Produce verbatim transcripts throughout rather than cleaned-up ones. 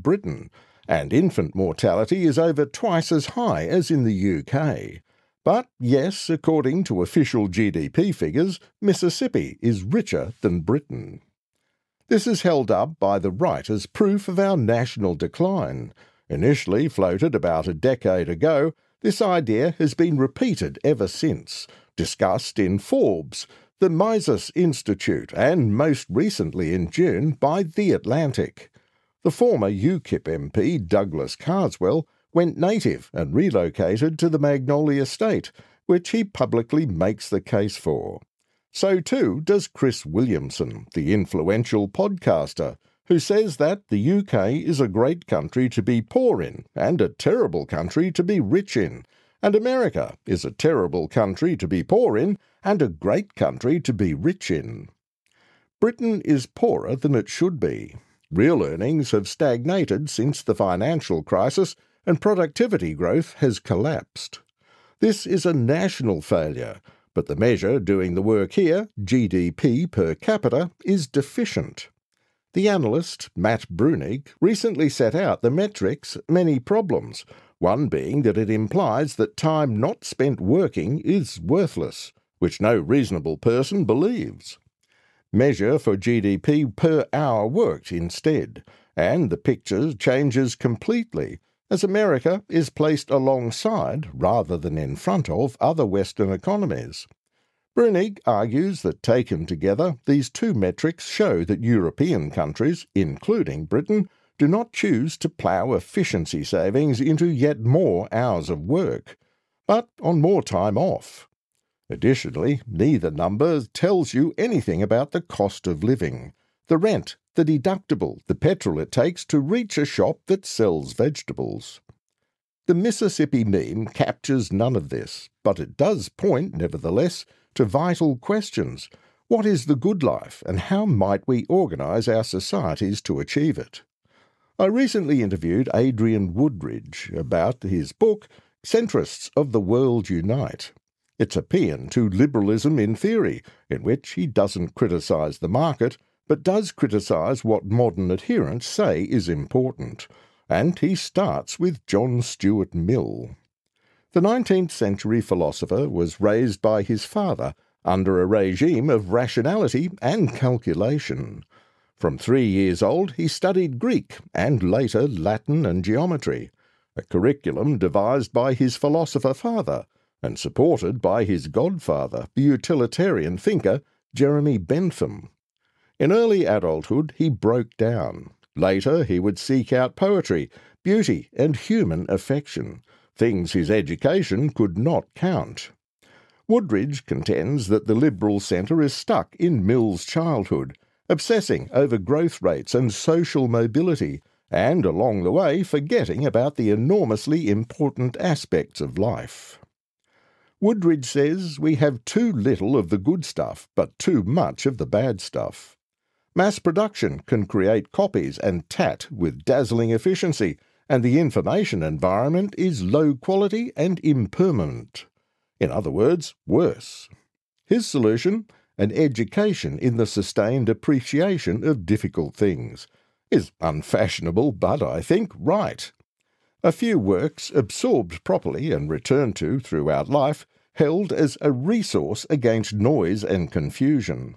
Britain, and infant mortality is over twice as high as in the U K. But yes, according to official G D P figures, Mississippi is richer than Britain. This is held up by the right as proof of our national decline. Initially floated about a decade ago, this idea has been repeated ever since, discussed in Forbes, the Mises Institute, and most recently in June by The Atlantic. The former U KIP M P Douglas Carswell went native and relocated to the Magnolia State, which he publicly makes the case for. So too does Chris Williamson, the influential podcaster, who says that the U K is a great country to be poor in and a terrible country to be rich in, and America is a terrible country to be poor in and a great country to be rich in. Britain is poorer than it should be. Real earnings have stagnated since the financial crisis, and productivity growth has collapsed. This is a national failure, but the measure doing the work here, G D P per capita, is deficient. The analyst, Matt Bruenig, recently set out the metric's many problems, one being that it implies that time not spent working is worthless, which no reasonable person believes. Measure for G D P per hour worked instead, and the picture changes completely, as America is placed alongside, rather than in front of, other Western economies. Bruenig argues that taken together, these two metrics show that European countries, including Britain, do not choose to plough efficiency savings into yet more hours of work, but on more time off. Additionally, neither number tells you anything about the cost of living, the rent, the deductible, the petrol it takes to reach a shop that sells vegetables. The Mississippi meme captures none of this, but it does point, nevertheless, to vital questions. What is the good life, and how might we organise our societies to achieve it? I recently interviewed Adrian Woodridge about his book, Centrists of the World Unite. It's a paean to liberalism in theory, in which he doesn't criticise the market, but does criticise what modern adherents say is important, and he starts with John Stuart Mill. The nineteenth century philosopher was raised by his father under a regime of rationality and calculation. From three years old he studied Greek and later Latin and geometry, a curriculum devised by his philosopher father and supported by his godfather, the utilitarian thinker Jeremy Bentham. In early adulthood he broke down. Later he would seek out poetry, beauty, and human affection, things his education could not count. Woodridge contends that the liberal centre is stuck in Mill's childhood, obsessing over growth rates and social mobility, and along the way forgetting about the enormously important aspects of life. Woodridge says we have too little of the good stuff, but too much of the bad stuff. Mass production can create copies and tat with dazzling efficiency, and the information environment is low quality and impermanent. In other words, worse. His solution? An education in the sustained appreciation of difficult things, is unfashionable, but, I think, right. A few works absorbed properly and returned to throughout life, held as a resource against noise and confusion.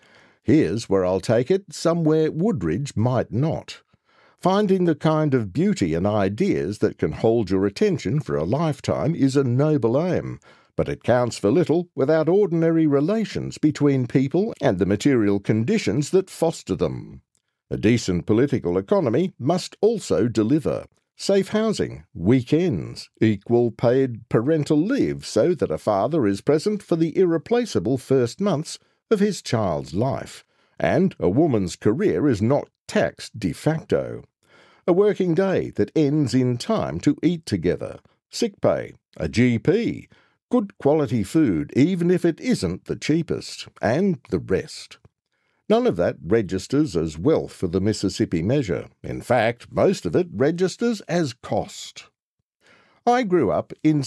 Here's where I'll take it, somewhere Woodridge might not. Finding the kind of beauty and ideas that can hold your attention for a lifetime is a noble aim, but it counts for little without ordinary relations between people and the material conditions that foster them. A decent political economy must also deliver safe housing, weekends, equal paid parental leave so that a father is present for the irreplaceable first months of his child's life, and a woman's career is not taxed de facto. A working day that ends in time to eat together, sick pay, a G P, good quality food even if it isn't the cheapest, and the rest. None of that registers as wealth for the Mississippi measure. In fact, most of it registers as cost. I grew up in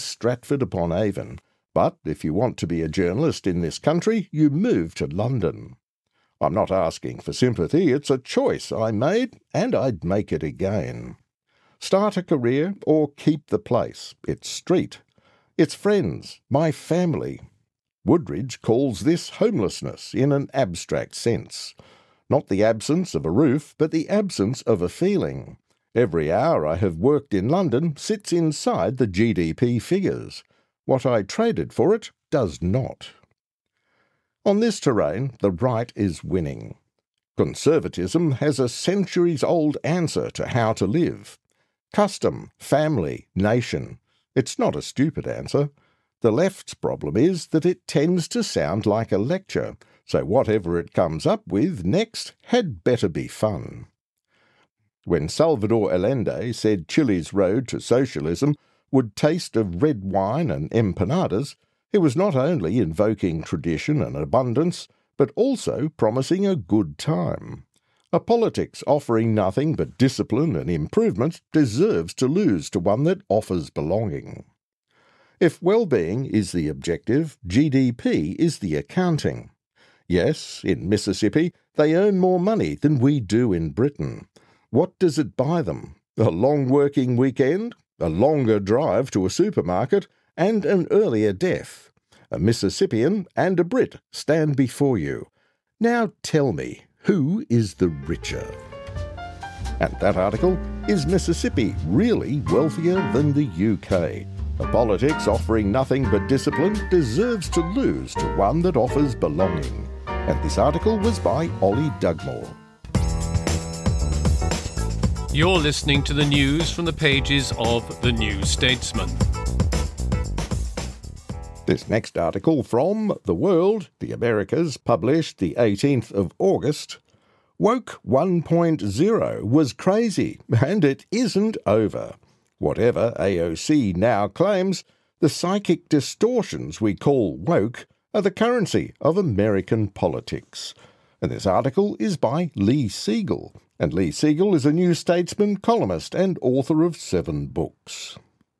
Stratford-upon-Avon, but if you want to be a journalist in this country, you move to London. I'm not asking for sympathy, it's a choice I made, and I'd make it again. Start a career or keep the place, its street, its friends, my family. Woodridge calls this homelessness in an abstract sense. Not the absence of a roof, but the absence of a feeling. Every hour I have worked in London sits inside the G D P figures. What I traded for it does not. On this terrain, the right is winning. Conservatism has a centuries-old answer to how to live. Custom, family, nation. It's not a stupid answer. The left's problem is that it tends to sound like a lecture, so whatever it comes up with next had better be fun. When Salvador Allende said Chile's road to socialism would taste of red wine and empanadas, it was not only invoking tradition and abundance, but also promising a good time. A politics offering nothing but discipline and improvement deserves to lose to one that offers belonging. If well-being is the objective, G D P is the accounting. Yes, in Mississippi, they earn more money than we do in Britain. What does it buy them? A long working weekend, a longer drive to a supermarket, and an earlier death. A Mississippian and a Brit stand before you. Now tell me, who is the richer? And that article, Is Mississippi really wealthier than the U K? A politics offering nothing but discipline deserves to lose to one that offers belonging. And this article was by Ollie Dugmore. You're listening to the news from the pages of The New Statesman. This next article from The World, the Americas, published the eighteenth of August. Woke one point oh was crazy, and it isn't over. Whatever A O C now claims, the psychic distortions we call woke are the currency of American politics. And this article is by Lee Siegel, and Lee Siegel is a New Statesman columnist and author of seven books.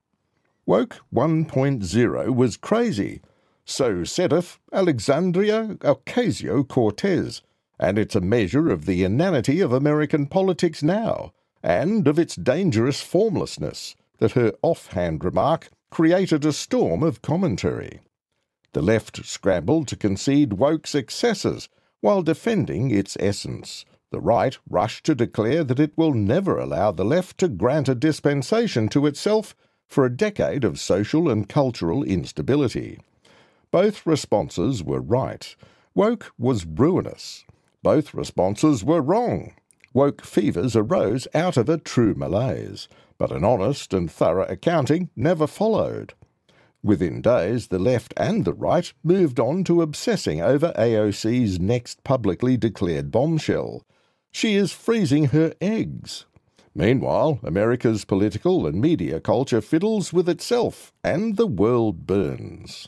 Woke one point oh was crazy. So saith Alexandria Ocasio-Cortez, and it's a measure of the inanity of American politics now, and of its dangerous formlessness, that her offhand remark created a storm of commentary. The left scrambled to concede woke's excesses while defending its essence. The right rushed to declare that it will never allow the left to grant a dispensation to itself for a decade of social and cultural instability. Both responses were right. Woke was ruinous. Both responses were wrong. Woke fevers arose out of a true malaise, but an honest and thorough accounting never followed. Within days, the left and the right moved on to obsessing over A O C's next publicly declared bombshell. She is freezing her eggs. Meanwhile, America's political and media culture fiddles with itself, and the world burns.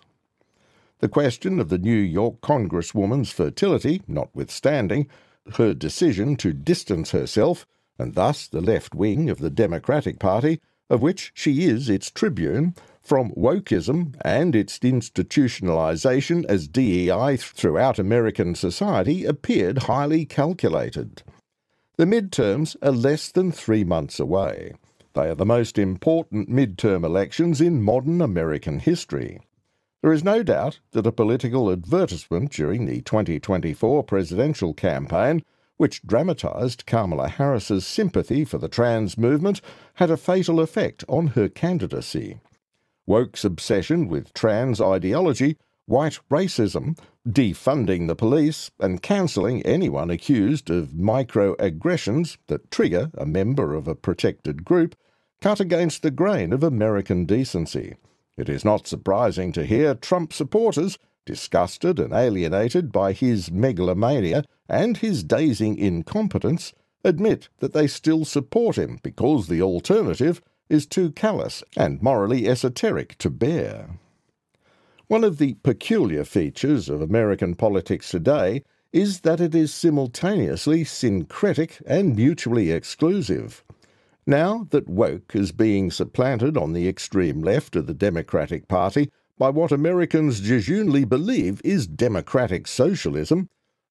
The question of the New York Congresswoman's fertility notwithstanding, her decision to distance herself, and thus the left wing of the Democratic Party, of which she is its tribune, from wokeism and its institutionalization as D E I throughout American society appeared highly calculated. The midterms are less than three months away. They are the most important midterm elections in modern American history. There is no doubt that a political advertisement during the twenty twenty-four presidential campaign, which dramatised Kamala Harris's sympathy for the trans movement, had a fatal effect on her candidacy. Woke's obsession with trans ideology, white racism, defunding the police, and cancelling anyone accused of microaggressions that trigger a member of a protected group, cut against the grain of American decency. It is not surprising to hear Trump supporters, disgusted and alienated by his megalomania and his dazing incompetence, admit that they still support him because the alternative is too callous and morally esoteric to bear. One of the peculiar features of American politics today is that it is simultaneously syncretic and mutually exclusive. Now that woke is being supplanted on the extreme left of the Democratic Party by what Americans jejunely believe is democratic socialism,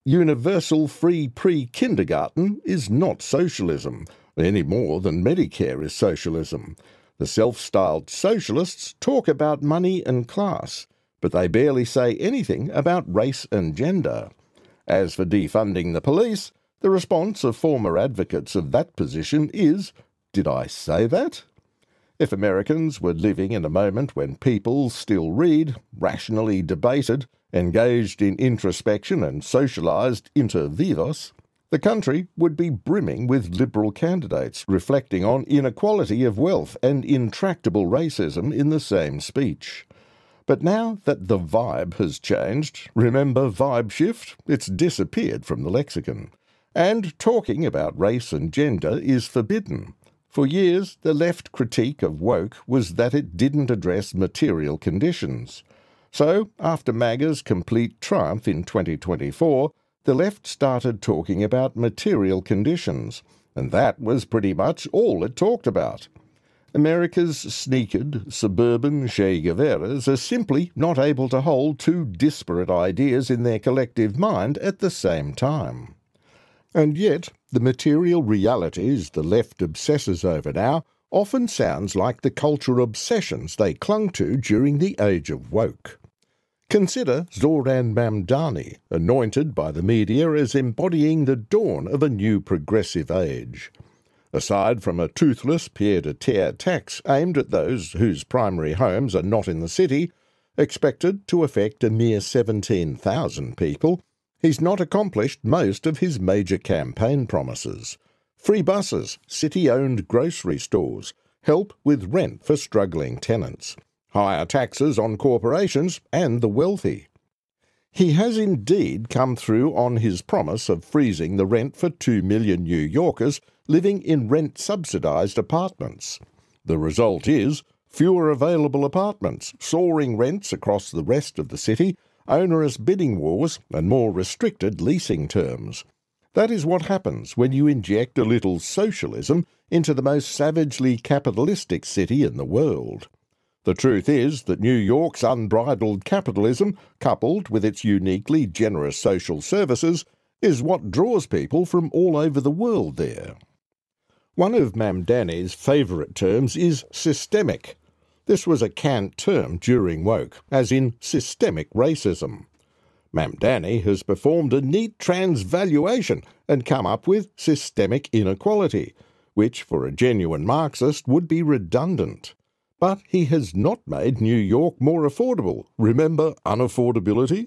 Universal free pre-kindergarten is not socialism, any more than Medicare is socialism. The self-styled socialists talk about money and class, but they barely say anything about race and gender. As for defunding the police, the response of former advocates of that position is, "Did I say that?" If Americans were living in a moment when people still read, rationally debated, engaged in introspection and socialised inter vivos, the country would be brimming with liberal candidates reflecting on inequality of wealth and intractable racism in the same speech. But now that the vibe has changed, remember vibe shift? It's disappeared from the lexicon. And talking about race and gender is forbidden. For years, the left critique of woke was that it didn't address material conditions. So, after MAGA's complete triumph in twenty twenty-four, the left started talking about material conditions, and that was pretty much all it talked about. America's sneakered, suburban Che Guevaras are simply not able to hold two disparate ideas in their collective mind at the same time. And yet, the material realities the left obsesses over now often sounds like the culture obsessions they clung to during the age of woke. Consider Zoran Mamdani, anointed by the media as embodying the dawn of a new progressive age. Aside from a toothless pied-à-terre tax aimed at those whose primary homes are not in the city, expected to affect a mere seventeen thousand people, he's not accomplished most of his major campaign promises. Free buses, city-owned grocery stores, help with rent for struggling tenants, higher taxes on corporations and the wealthy. He has indeed come through on his promise of freezing the rent for two million New Yorkers living in rent-subsidised apartments. The result is fewer available apartments, soaring rents across the rest of the city, onerous bidding wars, and more restricted leasing terms. That is what happens when you inject a little socialism into the most savagely capitalistic city in the world. The truth is that New York's unbridled capitalism, coupled with its uniquely generous social services, is what draws people from all over the world there. One of Mamdani's favourite terms is systemic. This was a cant term during woke, as in systemic racism. Mamdani has performed a neat transvaluation and come up with systemic inequality, which for a genuine Marxist would be redundant. But he has not made New York more affordable. Remember unaffordability?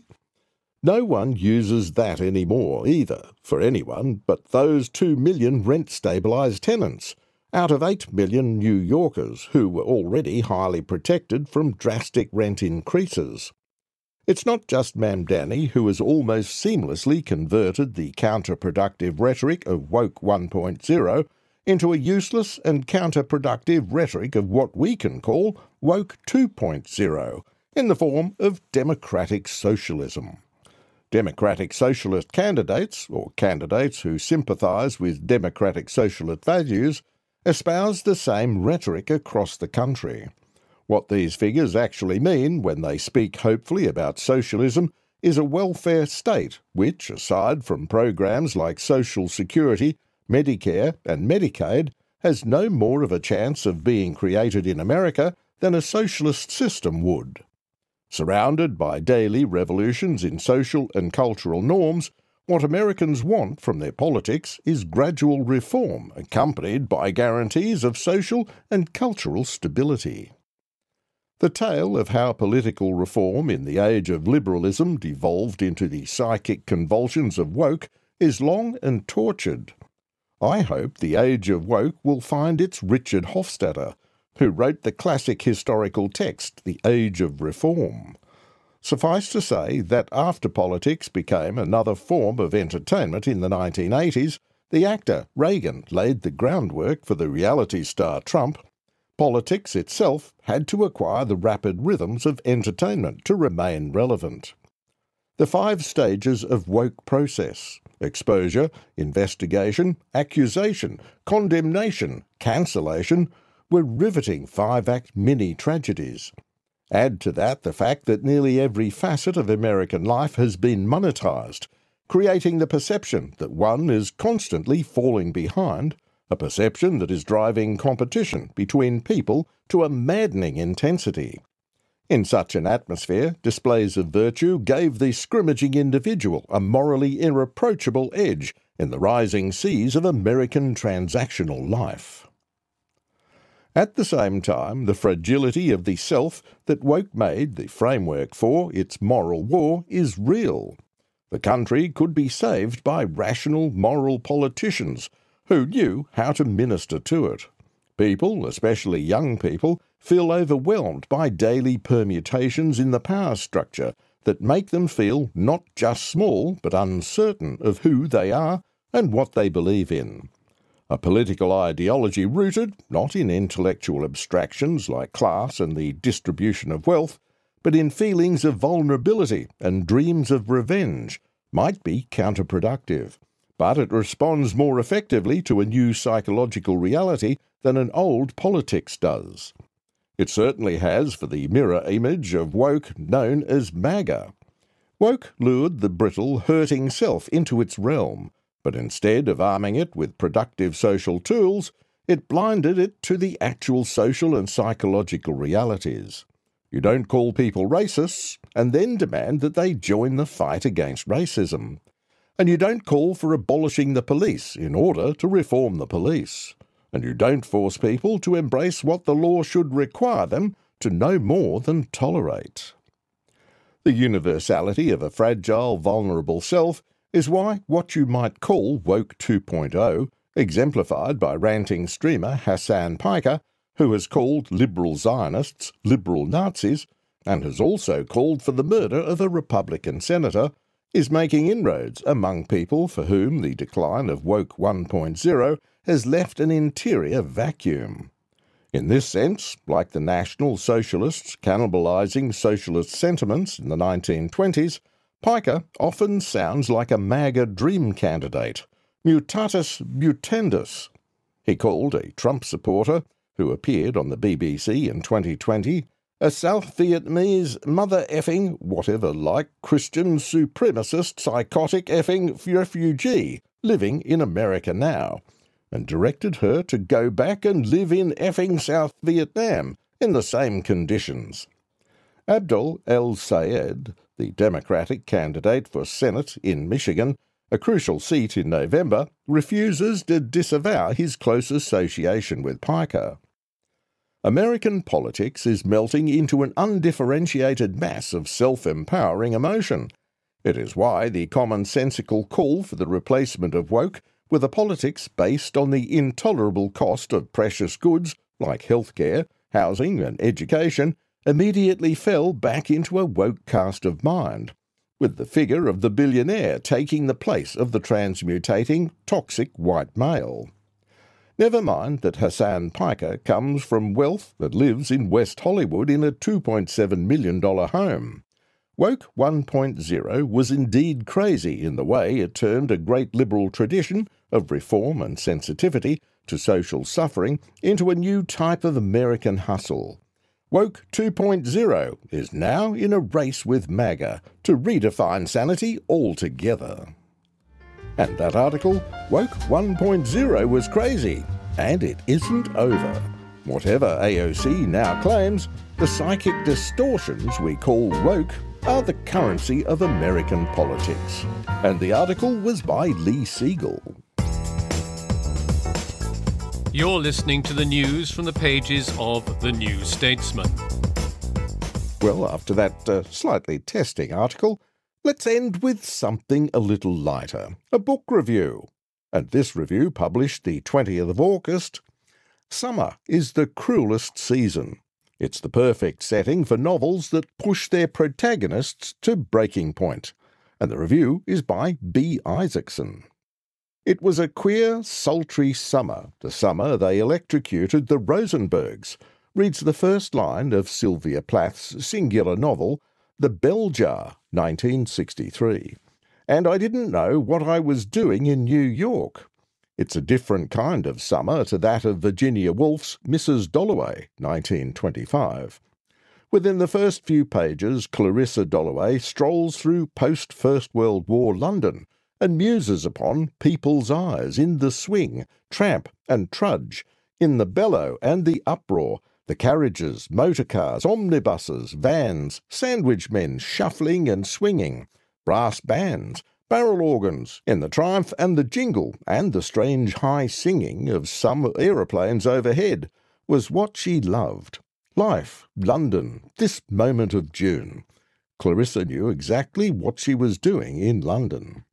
No one uses that anymore either, for anyone but those two million rent-stabilised tenants, out of eight million New Yorkers who were already highly protected from drastic rent increases. It's not just Mamdani who has almost seamlessly converted the counterproductive rhetoric of Woke one point oh into a useless and counterproductive rhetoric of what we can call Woke two point oh, in the form of democratic socialism. Democratic socialist candidates, or candidates who sympathise with democratic socialist values, espouse the same rhetoric across the country. What these figures actually mean when they speak hopefully about socialism is a welfare state which, aside from programs like Social Security, Medicare and Medicaid, has no more of a chance of being created in America than a socialist system would. Surrounded by daily revolutions in social and cultural norms, what Americans want from their politics is gradual reform accompanied by guarantees of social and cultural stability. The tale of how political reform in the age of liberalism devolved into the psychic convulsions of woke is long and tortured. I hope the age of woke will find its Richard Hofstadter, who wrote the classic historical text, The Age of Reform. Suffice to say that after politics became another form of entertainment in the nineteen eighties, the actor Reagan laid the groundwork for the reality star Trump. Politics itself had to acquire the rapid rhythms of entertainment to remain relevant. The five stages of woke process – exposure, investigation, accusation, condemnation, cancellation – were riveting five-act mini-tragedies. Add to that the fact that nearly every facet of American life has been monetised, creating the perception that one is constantly falling behind, a perception that is driving competition between people to a maddening intensity. In such an atmosphere, displays of virtue gave the scrimmaging individual a morally irreproachable edge in the rising seas of American transactional life. At the same time, the fragility of the self that woke made the framework for its moral war is real. The country could be saved by rational moral politicians who knew how to minister to it. People, especially young people, feel overwhelmed by daily permutations in the power structure that make them feel not just small but uncertain of who they are and what they believe in. A political ideology rooted not in intellectual abstractions like class and the distribution of wealth, but in feelings of vulnerability and dreams of revenge, might be counterproductive. But it responds more effectively to a new psychological reality than an old politics does. It certainly has for the mirror image of woke known as MAGA. Woke lured the brittle, hurting self into its realm, but instead of arming it with productive social tools, it blinded it to the actual social and psychological realities. You don't call people racists and then demand that they join the fight against racism. And you don't call for abolishing the police in order to reform the police. And you don't force people to embrace what the law should require them to no more than tolerate. The universality of a fragile, vulnerable self is why what you might call Woke two point oh, exemplified by ranting streamer Hasan Piker, who has called liberal Zionists liberal Nazis, and has also called for the murder of a Republican senator, is making inroads among people for whom the decline of Woke one point oh has left an interior vacuum. In this sense, like the National Socialists cannibalizing socialist sentiments in the nineteen twenties, Piker often sounds like a MAGA dream candidate, mutatis mutandis. He called a Trump supporter, who appeared on the B B C in twenty twenty, a South Vietnamese mother-effing, whatever-like, Christian supremacist psychotic effing refugee living in America now, and directed her to go back and live in effing South Vietnam in the same conditions. Abdul El-Sayed, the Democratic candidate for Senate in Michigan, a crucial seat in November, refuses to disavow his close association with Piker. American politics is melting into an undifferentiated mass of self-empowering emotion. It is why the commonsensical call for the replacement of woke with a politics based on the intolerable cost of precious goods like healthcare, housing and education immediately fell back into a woke cast of mind, with the figure of the billionaire taking the place of the transmutating, toxic white male. Never mind that Hasan Piker comes from wealth that lives in West Hollywood in a two point seven million dollars home. Woke one point oh was indeed crazy in the way it turned a great liberal tradition of reform and sensitivity to social suffering into a new type of American hustle. Woke two point oh is now in a race with MAGA to redefine sanity altogether. And that article, Woke one point oh was crazy, and it isn't over. Whatever A O C now claims, the psychic distortions we call woke are the currency of American politics. And the article was by Lee Siegel. You're listening to the news from the pages of The New Statesman. Well, after that uh, slightly testing article, let's end with something a little lighter, a book review. And this review, published the twentieth of August, Summer is the cruelest season. It's the perfect setting for novels that push their protagonists to breaking point. And the review is by B. Isaacson. It was a queer, sultry summer, the summer they electrocuted the Rosenbergs, reads the first line of Sylvia Plath's singular novel, The Bell Jar, nineteen sixty-three. And I didn't know what I was doing in New York. It's a different kind of summer to that of Virginia Woolf's Missus Dalloway, nineteen twenty-five. Within the first few pages, Clarissa Dalloway strolls through post-First World War London and muses upon people's eyes in the swing, tramp and trudge, in the bellow and the uproar, the carriages, motor cars, omnibuses, vans, sandwich men shuffling and swinging, brass bands, barrel organs, in the triumph and the jingle and the strange high singing of some aeroplanes overhead, was what she loved. Life, London, this moment of June. Clarissa knew exactly what she was doing in London.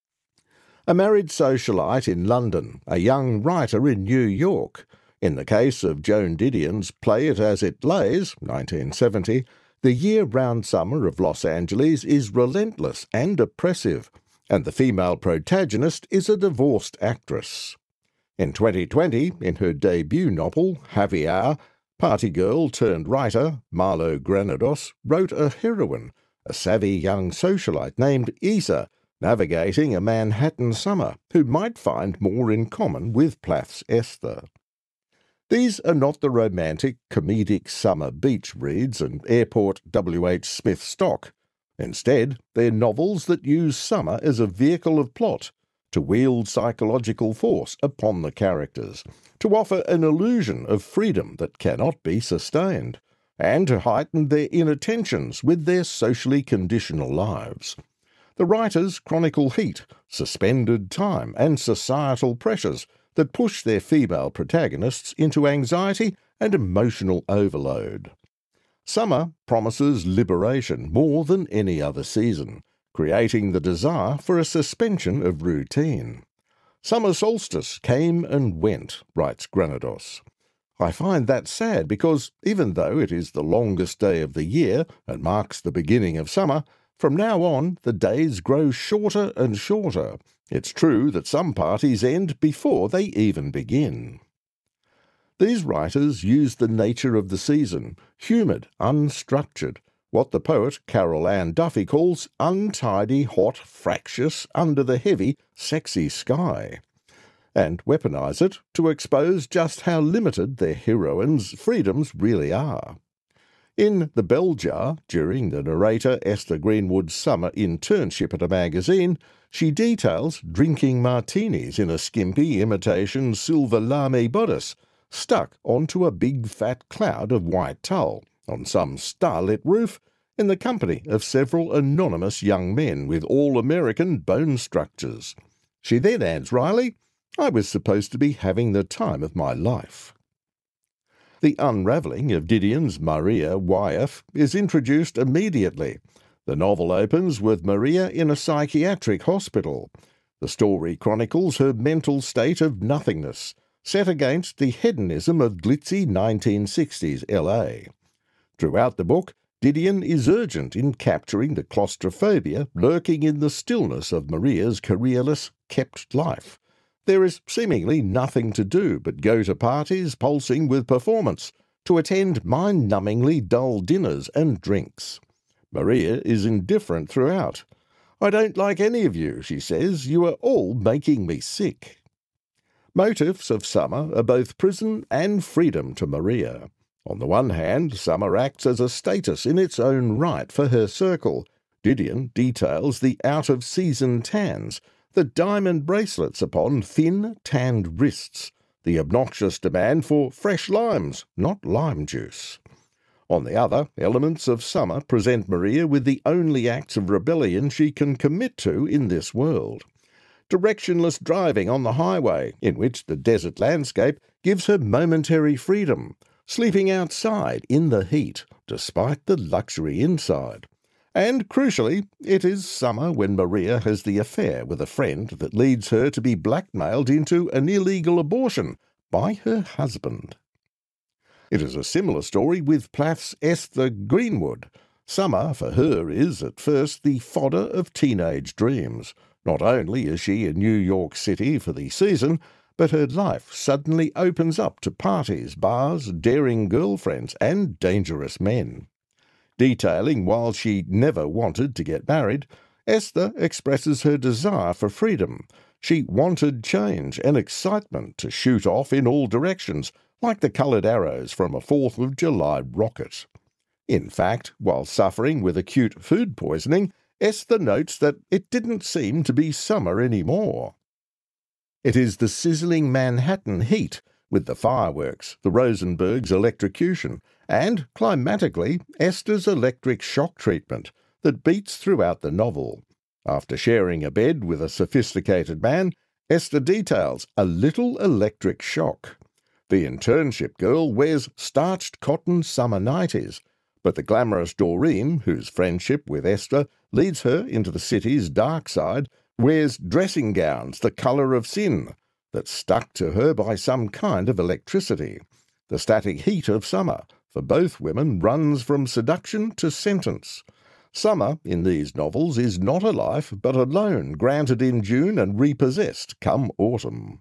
A married socialite in London, a young writer in New York. In the case of Joan Didion's Play It As It Lays, nineteen seventy, the year-round summer of Los Angeles is relentless and oppressive, and the female protagonist is a divorced actress. In twenty twenty, in her debut novel, Javier, party girl turned writer Marlo Granados wrote a heroine, a savvy young socialite named Isa, navigating a Manhattan summer who might find more in common with Plath's Esther. These are not the romantic, comedic summer beach reads and airport W H Smith stock. Instead, they're novels that use summer as a vehicle of plot, to wield psychological force upon the characters, to offer an illusion of freedom that cannot be sustained, and to heighten their inner tensions with their socially conditional lives. The writers chronicle heat, suspended time, and societal pressures that push their female protagonists into anxiety and emotional overload. Summer promises liberation more than any other season, creating the desire for a suspension of routine. Summer solstice came and went, writes Granados. I find that sad because, even though it is the longest day of the year and marks the beginning of summer, from now on the days grow shorter and shorter. It's true that some parties end before they even begin. These writers use the nature of the season, humoured, unstructured, what the poet Carol Ann Duffy calls untidy, hot, fractious, under the heavy, sexy sky, and weaponize it to expose just how limited their heroines' freedoms really are. In The Bell Jar, during the narrator Esther Greenwood's summer internship at a magazine, she details drinking martinis in a skimpy imitation silver lame bodice, stuck onto a big fat cloud of white tulle, on some starlit roof, in the company of several anonymous young men with all-American bone structures. She then adds wryly, I was supposed to be having the time of my life. The unravelling of Didion's Maria Wyeth is introduced immediately. The novel opens with Maria in a psychiatric hospital. The story chronicles her mental state of nothingness, set against the hedonism of glitzy nineteen sixties L A. Throughout the book, Didion is urgent in capturing the claustrophobia lurking in the stillness of Maria's careerless, kept life. There is seemingly nothing to do but go to parties pulsing with performance, to attend mind-numbingly dull dinners and drinks. Maria is indifferent throughout. I don't like any of you, she says. You are all making me sick. Motifs of summer are both prison and freedom to Maria. On the one hand, summer acts as a status in its own right for her circle. Didion details the out-of-season tans, the diamond bracelets upon thin, tanned wrists, the obnoxious demand for fresh limes, not lime juice. On the other, elements of summer present Maria with the only acts of rebellion she can commit to in this world. Directionless driving on the highway, in which the desert landscape gives her momentary freedom, sleeping outside in the heat, despite the luxury inside. And, crucially, it is summer when Maria has the affair with a friend that leads her to be blackmailed into an illegal abortion by her husband. It is a similar story with Plath's Esther Greenwood. Summer, for her, is, at first, the fodder of teenage dreams. Not only is she in New York City for the season, but her life suddenly opens up to parties, bars, daring girlfriends, and dangerous men. Detailing while she never wanted to get married, Esther expresses her desire for freedom. She wanted change and excitement to shoot off in all directions, like the coloured arrows from a fourth of July rocket. In fact, while suffering with acute food poisoning, Esther notes that it didn't seem to be summer anymore. It is the sizzling Manhattan heat, with the fireworks, the Rosenberg's electrocution, and, climatically, Esther's electric shock treatment that beats throughout the novel. After sharing a bed with a sophisticated man, Esther details a little electric shock. The internship girl wears starched cotton summer nighties, but the glamorous Doreen, whose friendship with Esther leads her into the city's dark side, wears dressing gowns the colour of sin, that's stuck to her by some kind of electricity. The static heat of summer, for both women, runs from seduction to sentence. Summer, in these novels, is not a life, but a loan granted in June and repossessed come autumn.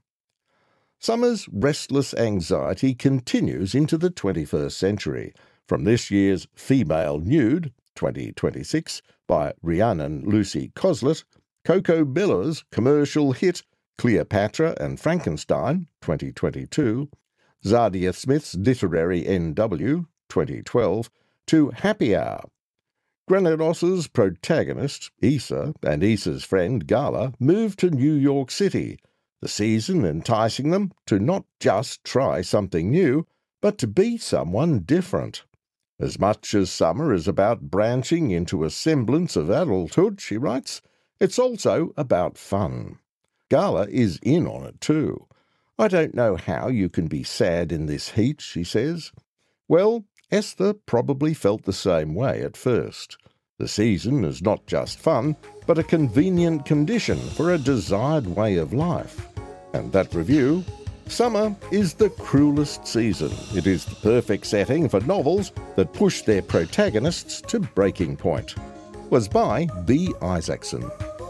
Summer's restless anxiety continues into the twenty-first century. From this year's Female Nude, twenty twenty-six, by Rhiannon Lucy Coslet, Coco Bella's commercial hit Cleopatra and Frankenstein, twenty twenty-two, Zadia Smith's literary N W, twenty twelve, to Happy Hour. Granados's protagonist, Issa, and Issa's friend, Gala, move to New York City, the season enticing them to not just try something new, but to be someone different. As much as summer is about branching into a semblance of adulthood, she writes, it's also about fun. Gala is in on it too. I don't know how you can be sad in this heat, she says. Well, Esther probably felt the same way at first. The season is not just fun, but a convenient condition for a desired way of life. And that review, summer is the cruelest season. It is the perfect setting for novels that push their protagonists to breaking point. Was by B. Isaacson.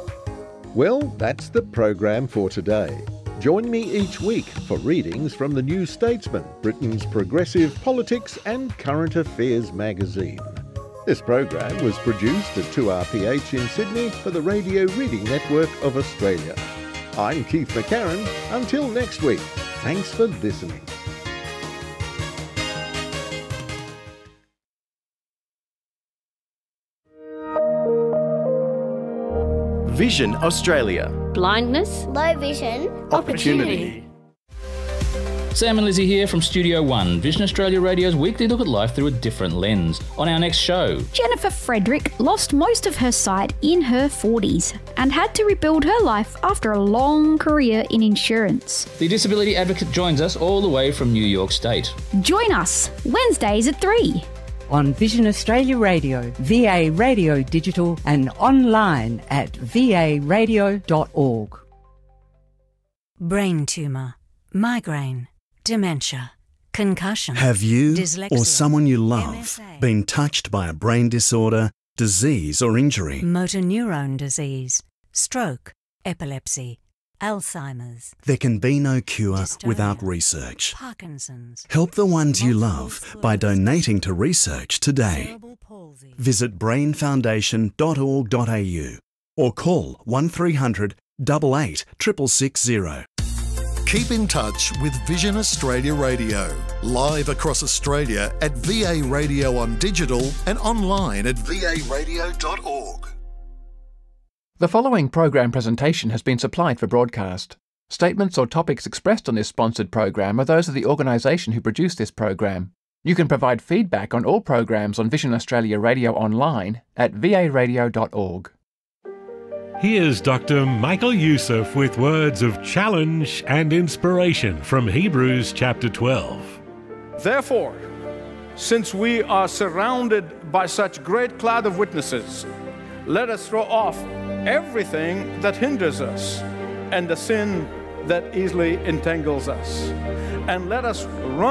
Well, that's the program for today. Join me each week for readings from the New Statesman, Britain's progressive politics and current affairs magazine. This program was produced at two R P H in Sydney for the Radio Reading Network of Australia. I'm Keith McCarron. Until next week, thanks for listening. Vision Australia. Blindness, low vision, opportunity. Sam and Lizzie here from Studio One, Vision Australia Radio's weekly look at life through a different lens. On our next show, Jennifer Frederick lost most of her sight in her forties and had to rebuild her life after a long career in insurance. the disability advocate joins us all the way from New York State. Join us Wednesdays at three. On Vision Australia Radio, V A Radio Digital and online at v a radio dot org. Brain tumour, migraine, dementia, concussion. Have you dyslexia, or someone you love M S A, been touched by a brain disorder, disease or injury? motor neurone disease, stroke, epilepsy, Alzheimer's. There can be no cure Dystonia, without research. Parkinson's. Help the ones you multiple love by sclerosis, donating to research today. cerebral palsy. Visit brain foundation dot org dot a u or call one three hundred, eight eight, six six six zero. Keep in touch with Vision Australia Radio, live across Australia at V A Radio on digital and online at v a radio dot org. The following program presentation has been supplied for broadcast. Statements or topics expressed on this sponsored program are those of the organisation who produced this program. You can provide feedback on all programs on Vision Australia Radio online at v a radio dot org. Here's Doctor Michael Youssef with words of challenge and inspiration from Hebrews chapter twelve. Therefore, since we are surrounded by such great cloud of witnesses, let us throw off everything that hinders us and the sin that easily entangles us. And let us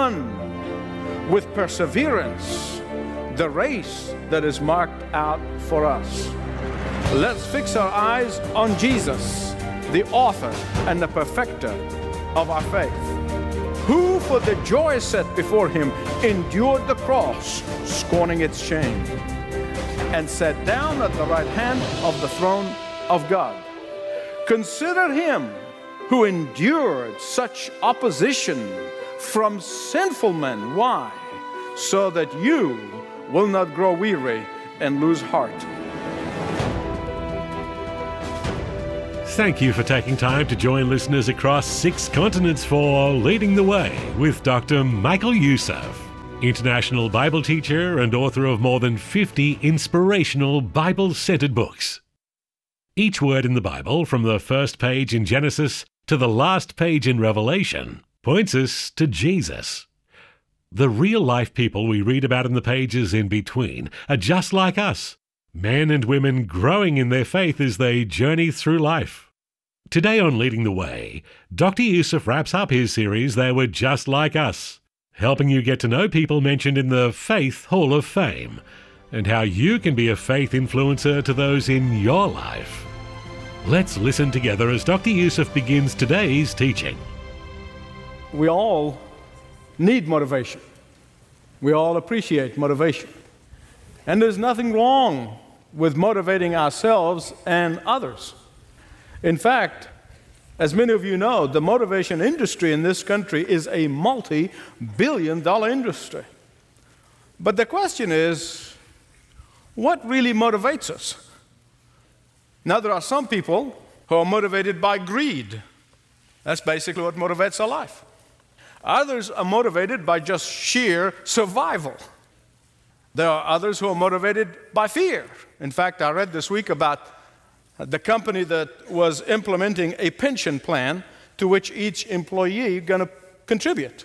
run with perseverance the race that is marked out for us. Let's fix our eyes on Jesus, the author and the perfecter of our faith, who for the joy set before him endured the cross, scorning its shame, and sat down at the right hand of the throne of God. Consider him who endured such opposition from sinful men. Why? So that you will not grow weary and lose heart. Thank you for taking time to join listeners across six continents for Leading the Way with Doctor Michael Youssef, international Bible teacher and author of more than fifty inspirational Bible-centered books. Each word in the Bible, from the first page in Genesis to the last page in Revelation, points us to Jesus. The real-life people we read about in the pages in between are just like us, men and women growing in their faith as they journey through life. Today on Leading the Way, Doctor Youssef wraps up his series They Were Just Like Us, helping you get to know people mentioned in the Faith Hall of Fame, and how you can be a faith influencer to those in your life. Let's listen together as Doctor Youssef begins today's teaching. We all need motivation. We all appreciate motivation. And there's nothing wrong with motivating ourselves and others. In fact, as many of you know, the motivation industry in this country is a multi-billion dollar industry. But the question is, what really motivates us? Now, there are some people who are motivated by greed. That's basically what motivates our life. Others are motivated by just sheer survival. There are others who are motivated by fear. In fact, I read this week about the company that was implementing a pension plan to which each employee is going to contribute.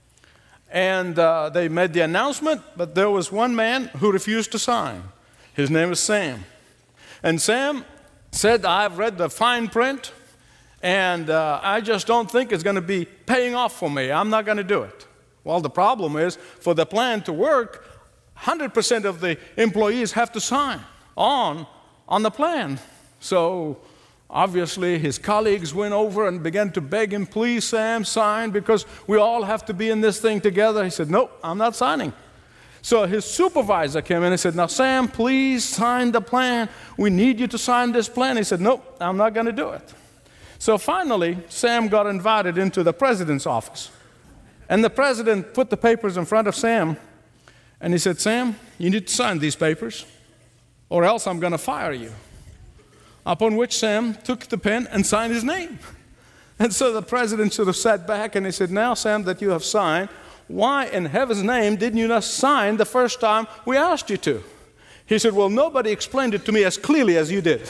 And uh, they made the announcement, but there was one man who refused to sign. His name is Sam. And Sam said, I've read the fine print, and uh, I just don't think it's going to be paying off for me. I'm not going to do it. Well, the problem is, for the plan to work, one hundred percent of the employees have to sign on on the plan. So obviously his colleagues went over and began to beg him, please, Sam, sign, because we all have to be in this thing together. He said, nope, I'm not signing. So his supervisor came in and said, now, Sam, please sign the plan. We need you to sign this plan. He said, nope, I'm not going to do it. So finally, Sam got invited into the president's office. And the president put the papers in front of Sam, and he said, Sam, you need to sign these papers, or else I'm going to fire you. Upon which Sam took the pen and signed his name. And so the president sort of sat back and he said, now, Sam, that you have signed, why in heaven's name didn't you not sign the first time we asked you to? He said, well, nobody explained it to me as clearly as you did.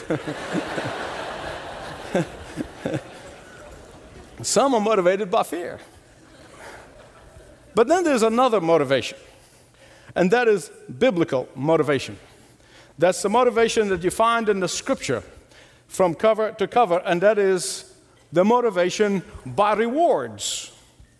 Some are motivated by fear. But then there's another motivation, and that is biblical motivation. That's the motivation that you find in the Scripture from cover to cover, and that is the motivation by rewards.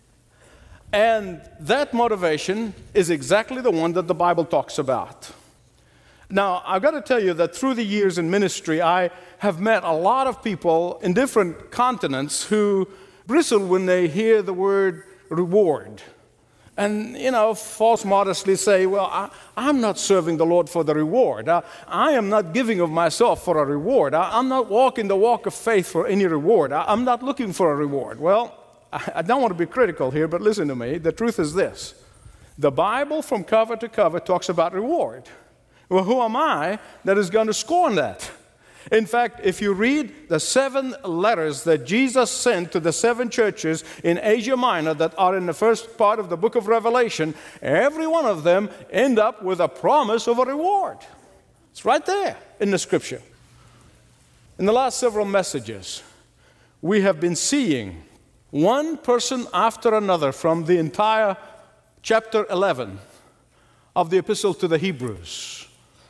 And that motivation is exactly the one that the Bible talks about. Now, I've got to tell you that through the years in ministry, I have met a lot of people in different continents who bristle when they hear the word reward. And, you know, false modestly say, well, I, I'm not serving the Lord for the reward. I, I am not giving of myself for a reward. I, I'm not walking the walk of faith for any reward. I, I'm not looking for a reward. Well, I, I don't want to be critical here, but listen to me. The truth is this. The Bible from cover to cover talks about reward. Well, who am I that is going to scorn that? In fact, if you read the seven letters that Jesus sent to the seven churches in Asia Minor that are in the first part of the book of Revelation, every one of them end up with a promise of a reward. It's right there in the Scripture. In the last several messages, we have been seeing one person after another from the entire chapter eleven of the Epistle to the Hebrews.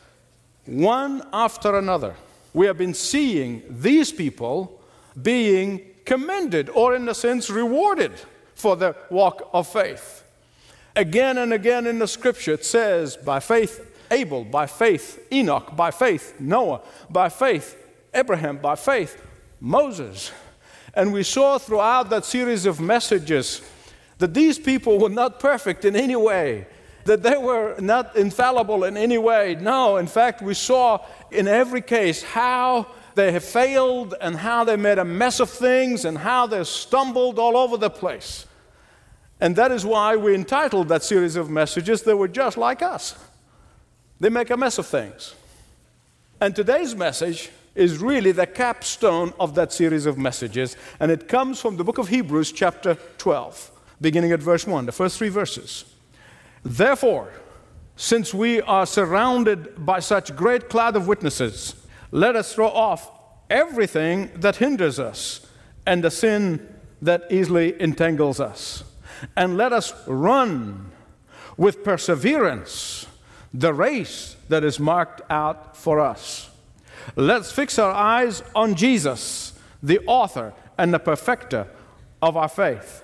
One after another. We have been seeing these people being commended, or in a sense rewarded, for their walk of faith. Again and again in the Scripture it says, by faith Abel, by faith Enoch, by faith Noah, by faith Abraham, by faith Moses. And we saw throughout that series of messages that these people were not perfect in any way, that they were not infallible in any way. No, in fact, we saw in every case how they have failed and how they made a mess of things and how they stumbled all over the place. And that is why we entitled that series of messages, They Were Just Like Us. they make a mess of things. And today's message is really the capstone of that series of messages, and it comes from the book of Hebrews, chapter twelve, beginning at verse one, the first three verses. Therefore, since we are surrounded by such great cloud of witnesses, let us throw off everything that hinders us and the sin that easily entangles us. And let us run with perseverance the race that is marked out for us. Let's fix our eyes on Jesus, the author and the perfecter of our faith,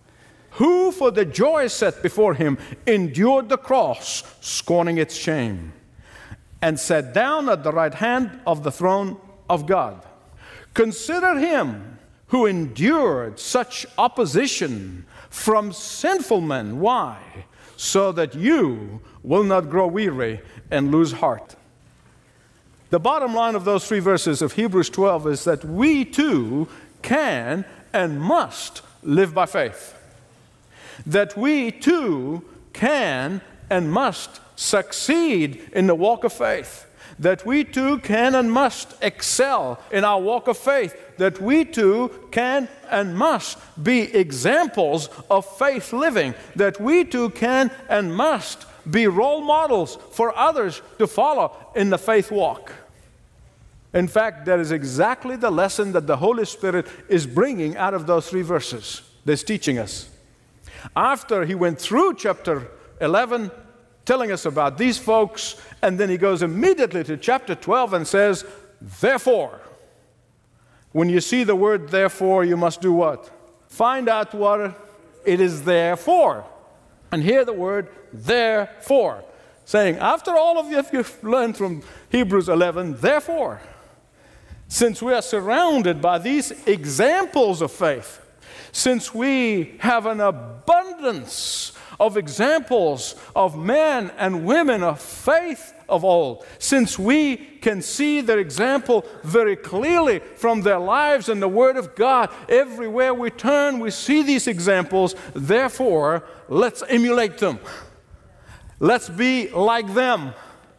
who for the joy set before him endured the cross, scorning its shame, and sat down at the right hand of the throne of God. Consider him who endured such opposition from sinful men. Why? So that you will not grow weary and lose heart. The bottom line of those three verses of Hebrews twelve is that we too can and must live by faith. That we too can and must succeed in the walk of faith. That we too can and must excel in our walk of faith. That we too can and must be examples of faith living. That we too can and must be role models for others to follow in the faith walk. In fact, that is exactly the lesson that the Holy Spirit is bringing out of those three verses. That's teaching us. After he went through chapter eleven, telling us about these folks, and then he goes immediately to chapter twelve and says, therefore. When you see the word therefore, you must do what? Find out what it is there for. And hear the word therefore. Saying, after all of you you've learned from Hebrews eleven, therefore, since we are surrounded by these examples of faith, since we have an abundance of examples of men and women of faith of old, since we can see their example very clearly from their lives and the Word of God, everywhere we turn, we see these examples. Therefore, let's emulate them. Let's be like them.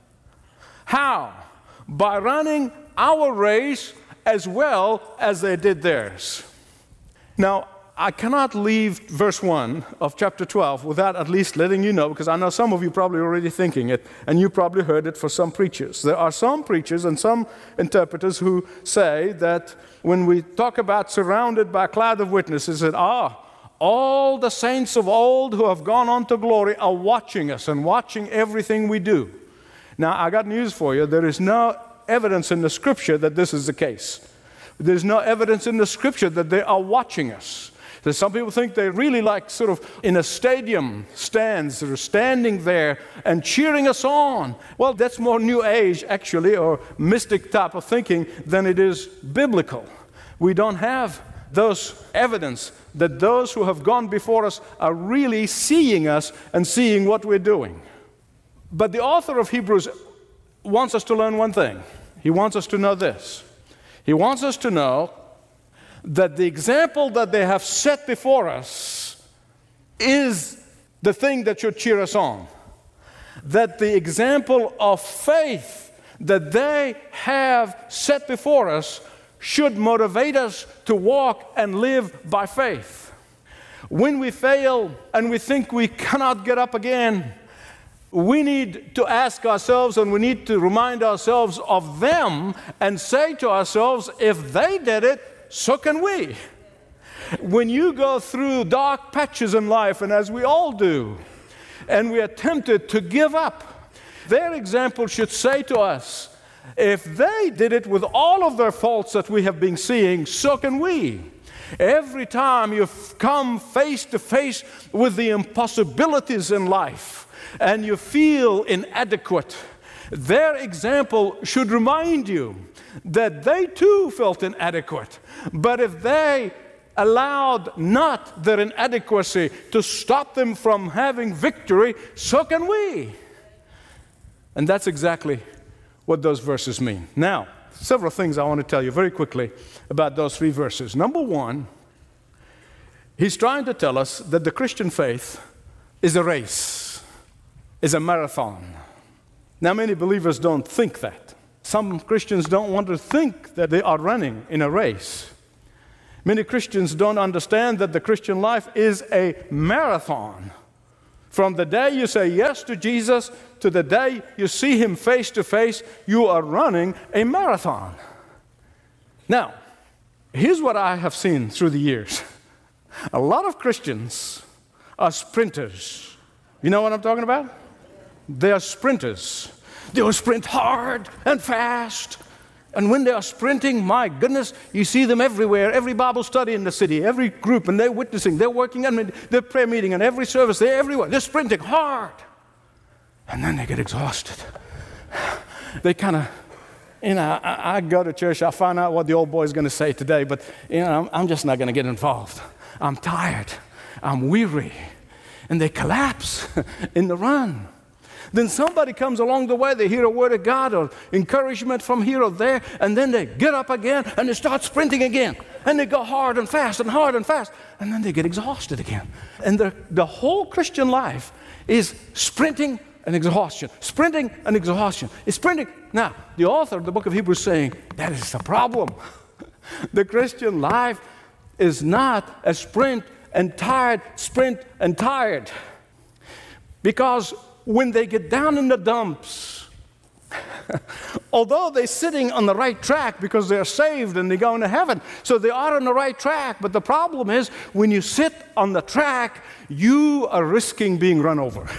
How? By running our race as well as they did theirs. Now, I cannot leave verse one of chapter twelve without at least letting you know, because I know some of you probably already thinking it, and you probably heard it for some preachers. There are some preachers and some interpreters who say that when we talk about surrounded by a cloud of witnesses, that, ah, all the saints of old who have gone on to glory are watching us and watching everything we do. Now, I got news for you. There is no evidence in the Scripture that this is the case. There's no evidence in the Scripture that they are watching us. Some people think they're really like sort of in a stadium stands, they're standing there and cheering us on. Well, that's more New Age, actually, or mystic type of thinking than it is biblical. We don't have those evidence that those who have gone before us are really seeing us and seeing what we're doing. But the author of Hebrews wants us to learn one thing. He wants us to know this. He wants us to know that the example that they have set before us is the thing that should cheer us on. That the example of faith that they have set before us should motivate us to walk and live by faith. When we fail and we think we cannot get up again, we need to ask ourselves and we need to remind ourselves of them and say to ourselves, if they did it, so can we. When you go through dark patches in life, and as we all do, and we are tempted to give up, their example should say to us, if they did it with all of their faults that we have been seeing, so can we. Every time you've come face to face with the impossibilities in life, and you feel inadequate, their example should remind you that they too felt inadequate. But if they allowed not their inadequacy to stop them from having victory, so can we. And that's exactly what those verses mean. Now, several things I want to tell you very quickly about those three verses. Number one, he's trying to tell us that the Christian faith is a race, is a marathon. Now, many believers don't think that. Some Christians don't want to think that they are running in a race. Many Christians don't understand that the Christian life is a marathon. From the day you say yes to Jesus to the day you see Him face to face, you are running a marathon. Now, here's what I have seen through the years. A lot of Christians are sprinters. You know what I'm talking about? They are sprinters. They will sprint hard and fast. And when they are sprinting, my goodness, you see them everywhere. Every Bible study in the city, every group, and they're witnessing, they're working, and their prayer meeting, and every service, they're everywhere. They're sprinting hard. And then they get exhausted. They kind of, you know, I, I go to church, I find out what the old boy is going to say today, but, you know, I'm, I'm just not going to get involved. I'm tired. I'm weary. And they collapse in the run. Then somebody comes along the way, they hear a word of God or encouragement from here or there, and then they get up again and they start sprinting again. And they go hard and fast and hard and fast, and then they get exhausted again. And the, the whole Christian life is sprinting and exhaustion, sprinting and exhaustion. It's sprinting. Now, the author of the book of Hebrews is saying, that is the problem. The Christian life is not a sprint and tired, sprint and tired. Because when they get down in the dumps, although they're sitting on the right track because they're saved and they're going to heaven, so they are on the right track. But the problem is, when you sit on the track, you are risking being run over.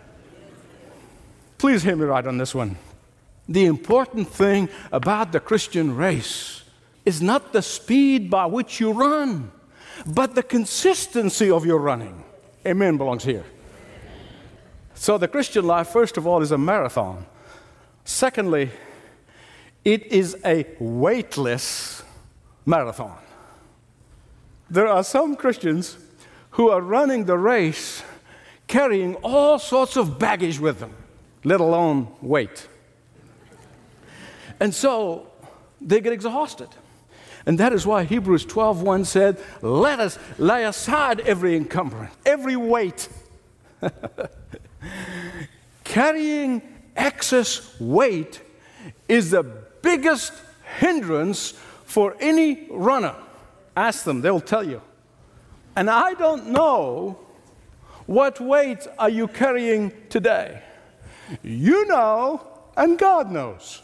Please hear me right on this one. The important thing about the Christian race is not the speed by which you run, but the consistency of your running. Amen belongs here. So the Christian life, first of all, is a marathon. Secondly, it is a weightless marathon. There are some Christians who are running the race carrying all sorts of baggage with them, let alone weight. And so they get exhausted. And that is why Hebrews twelve one said, let us lay aside every encumbrance, every weight. Carrying excess weight is the biggest hindrance for any runner. Ask them, they'll tell you. And I don't know what weight are you carrying today. You know, and God knows.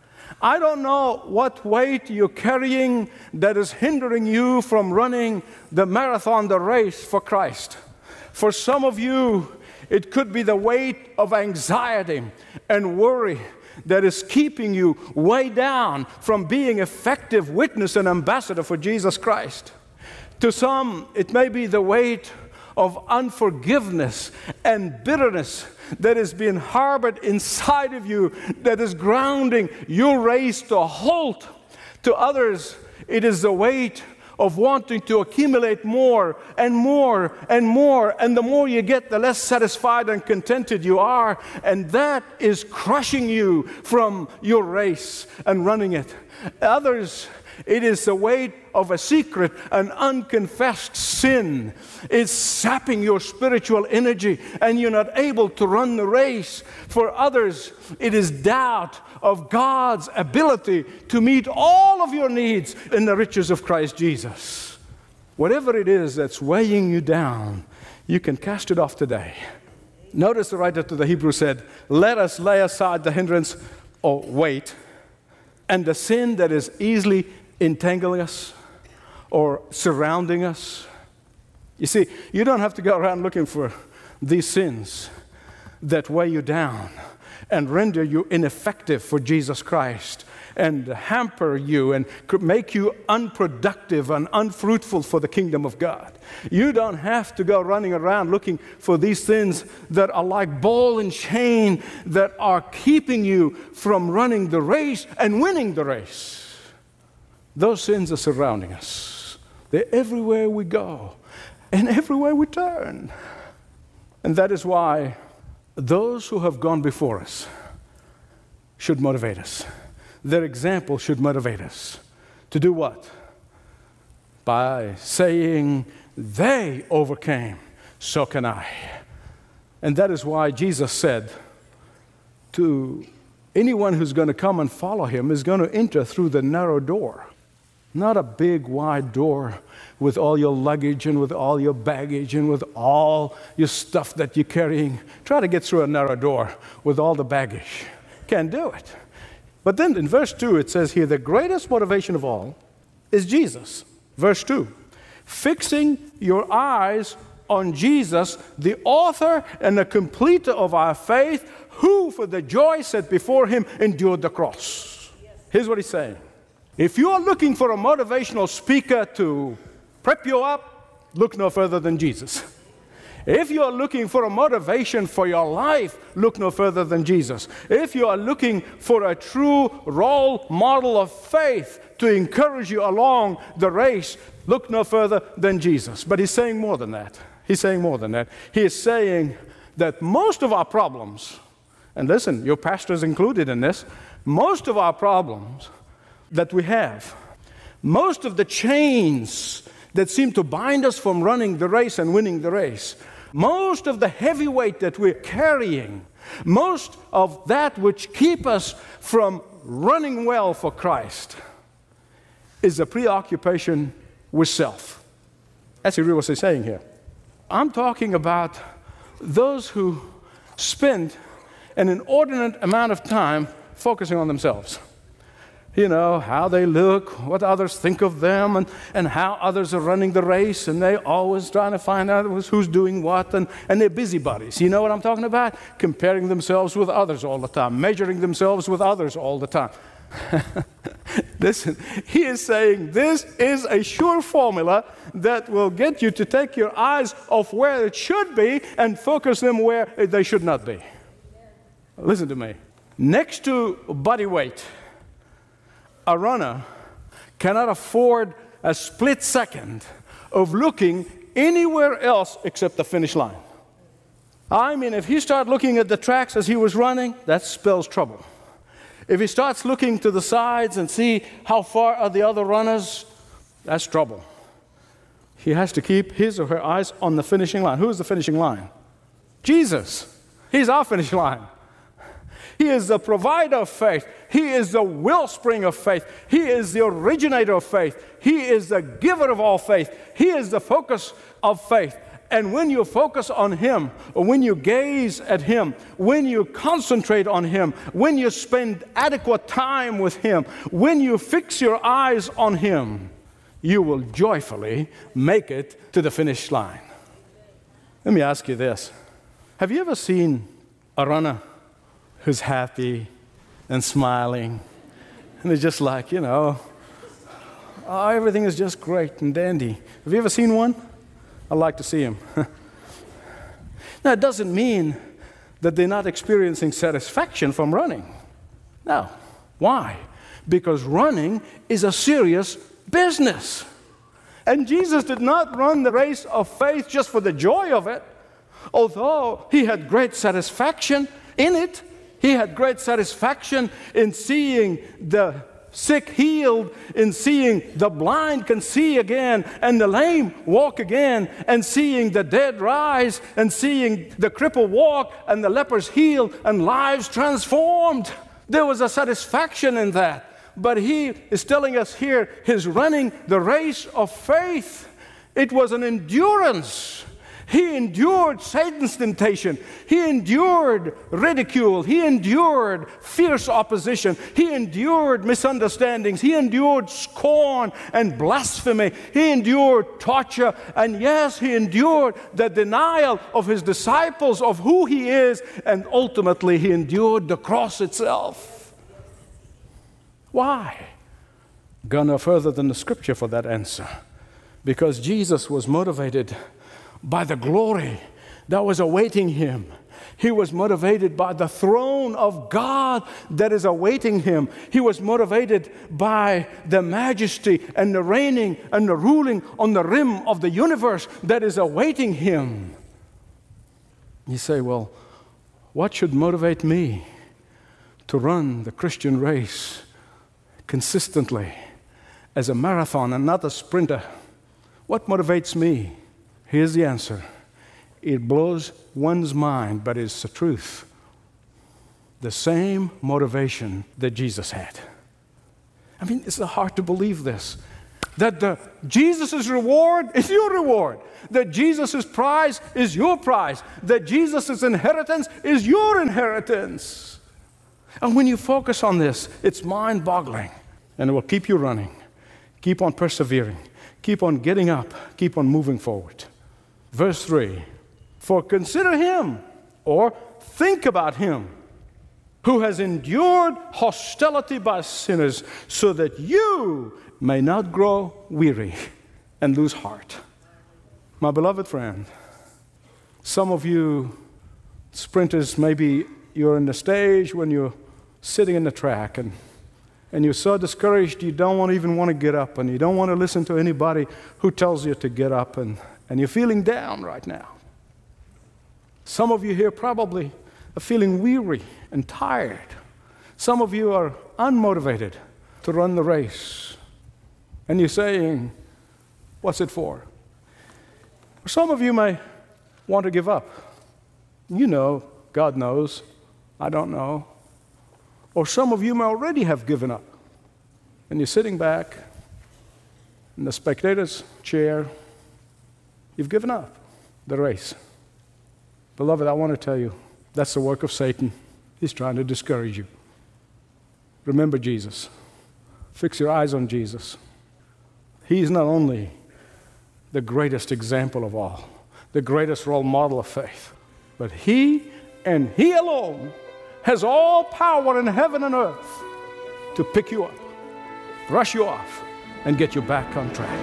I don't know what weight you're carrying that is hindering you from running the marathon, the race for Christ. For some of you, it could be the weight of anxiety and worry that is keeping you way down from being effective witness and ambassador for Jesus Christ. To some, it may be the weight of unforgiveness and bitterness that is being harbored inside of you, that is grounding your race to a halt. To others, it is the weight of wanting to accumulate more and more and more, and the more you get, the less satisfied and contented you are, and that is crushing you from your race and running it. Others, it is the weight of a secret, an unconfessed sin. It's sapping your spiritual energy, and you're not able to run the race. For others, it is doubt of God's ability to meet all of your needs in the riches of Christ Jesus. Whatever it is that's weighing you down, you can cast it off today. Notice the writer to the Hebrews said, let us lay aside the hindrance or weight and the sin that is easily entangling us or surrounding us. You see, you don't have to go around looking for these sins that weigh you down and render you ineffective for Jesus Christ and hamper you and make you unproductive and unfruitful for the kingdom of God. You don't have to go running around looking for these things that are like ball and chain that are keeping you from running the race and winning the race. Those sins are surrounding us. They're everywhere we go and everywhere we turn. And that is why those who have gone before us should motivate us. Their example should motivate us. To do what? By saying, they overcame, so can I. And that is why Jesus said to anyone who's going to come and follow him is going to enter through the narrow door. Not a big, wide door with all your luggage and with all your baggage and with all your stuff that you're carrying. Try to get through a narrow door with all the baggage. Can't do it. But then in verse two, it says here, the greatest motivation of all is Jesus. Verse two, fixing your eyes on Jesus, the author and the completer of our faith, who for the joy set before him endured the cross. Here's what he's saying. If you are looking for a motivational speaker to prep you up, look no further than Jesus. If you are looking for a motivation for your life, look no further than Jesus. If you are looking for a true role model of faith to encourage you along the race, look no further than Jesus. But he's saying more than that. He's saying more than that. He is saying that most of our problems, and listen, your pastor is included in this, most of our problems that we have, most of the chains that seem to bind us from running the race and winning the race, most of the heavy weight that we're carrying, most of that which keep us from running well for Christ is a preoccupation with self. That's really what he's saying here. I'm talking about those who spend an inordinate amount of time focusing on themselves. You know, how they look, what others think of them, and, and how others are running the race, and they're always trying to find out who's doing what, and, and they're busybodies. You know what I'm talking about? Comparing themselves with others all the time, measuring themselves with others all the time. Listen, he is saying this is a sure formula that will get you to take your eyes off where it should be and focus them where they should not be. Listen to me. Next to body weight, a runner cannot afford a split second of looking anywhere else except the finish line. I mean, if he starts looking at the tracks as he was running, that spells trouble. If he starts looking to the sides and see how far are the other runners, that's trouble. He has to keep his or her eyes on the finishing line. Who is the finishing line? Jesus. He's our finish line. He is the provider of faith. He is the wellspring of faith. He is the originator of faith. He is the giver of all faith. He is the focus of faith. And when you focus on Him, or when you gaze at Him, when you concentrate on Him, when you spend adequate time with Him, when you fix your eyes on Him, you will joyfully make it to the finish line. Let me ask you this. Have you ever seen a runner who's happy and smiling, and they're just like, you know, oh, everything is just great and dandy? Have you ever seen one? I'd like to see him. Now, it doesn't mean that they're not experiencing satisfaction from running. No. Why? Because running is a serious business. And Jesus did not run the race of faith just for the joy of it. Although He had great satisfaction in it, He had great satisfaction in seeing the sick healed, in seeing the blind can see again, and the lame walk again, and seeing the dead rise, and seeing the cripple walk, and the lepers healed, and lives transformed. There was a satisfaction in that. But He is telling us here, He's running the race of faith. It was an endurance. He endured Satan's temptation. He endured ridicule. He endured fierce opposition. He endured misunderstandings. He endured scorn and blasphemy. He endured torture. And yes, He endured the denial of His disciples of who He is. And ultimately, He endured the cross itself. Why? Go no further than the Scripture for that answer. Because Jesus was motivated by the glory that was awaiting Him. He was motivated by the throne of God that is awaiting Him. He was motivated by the majesty and the reigning and the ruling on the rim of the universe that is awaiting Him. You say, well, what should motivate me to run the Christian race consistently as a marathon and not a sprinter? What motivates me? Here's the answer. It blows one's mind, but it's the truth. the same motivation that Jesus had. I mean, it's hard to believe this. That the Jesus' reward is your reward. That Jesus' prize is your prize. That Jesus' inheritance is your inheritance. And when you focus on this, it's mind-boggling. And it will keep you running. Keep on persevering. Keep on getting up. Keep on moving forward. Verse three, for consider him, or think about him, who has endured hostility by sinners, so that you may not grow weary and lose heart. My beloved friend, some of you sprinters, maybe you're in the stage when you're sitting in the track and, and you're so discouraged you don't want, even want to get up, and you don't want to listen to anybody who tells you to get up, and, and you're feeling down right now. Some of you here probably are feeling weary and tired. Some of you are unmotivated to run the race. And you're saying, what's it for? Some of you may want to give up. You know, God knows, I don't know. Or some of you may already have given up. And you're sitting back in the spectator's chair. You've given up the race. Beloved, I want to tell you, that's the work of Satan. He's trying to discourage you. Remember Jesus. Fix your eyes on Jesus. He's not only the greatest example of all, the greatest role model of faith, but He and He alone has all power in heaven and earth to pick you up, brush you off, and get you back on track.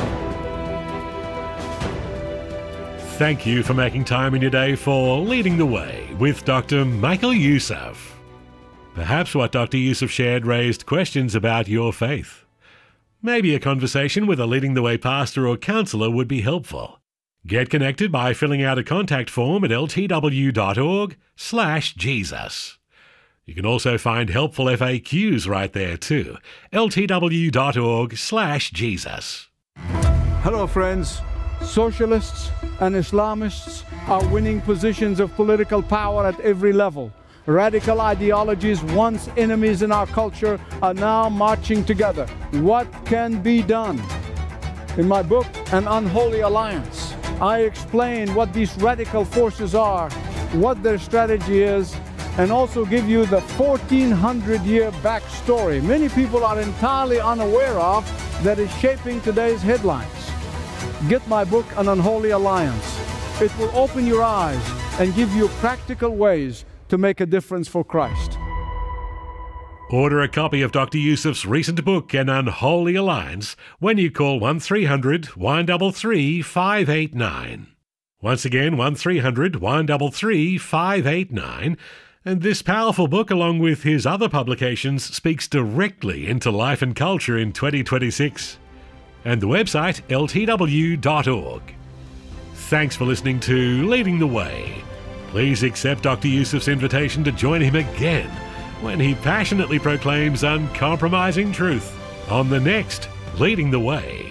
Thank you for making time in your day for Leading the Way with Doctor Michael Youssef. Perhaps what Doctor Youssef shared raised questions about your faith. Maybe a conversation with a Leading the Way pastor or counselor would be helpful. Get connected by filling out a contact form at ltw.org slash Jesus. You can also find helpful F A Qs right there too. ltw.org slash Jesus. Hello friends. Socialists and Islamists are winning positions of political power at every level. Radical ideologies, once enemies in our culture, are now marching together. What can be done? In my book, An Unholy Alliance, I explain what these radical forces are, what their strategy is, and also give you the fourteen hundred year backstory many people are entirely unaware of that is shaping today's headlines. Get my book, An Unholy Alliance. It will open your eyes and give you practical ways to make a difference for Christ. Order a copy of Doctor Youssef's recent book, An Unholy Alliance, when you call one three hundred, one three three, five eight nine. Once again, one three hundred, one three three, five eight nine. And this powerful book, along with his other publications, speaks directly into life and culture in twenty twenty-six. And the website, L T W dot org. Thanks for listening to Leading the Way. Please accept Doctor Youssef's invitation to join him again when he passionately proclaims uncompromising truth on the next Leading the Way.